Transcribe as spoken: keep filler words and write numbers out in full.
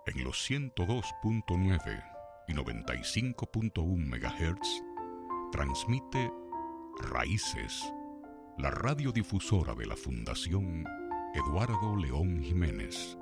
En los ciento dos punto nueve y noventa y cinco punto uno megahertz transmite Raíces, la radiodifusora de la Fundación Eduardo León Jiménez.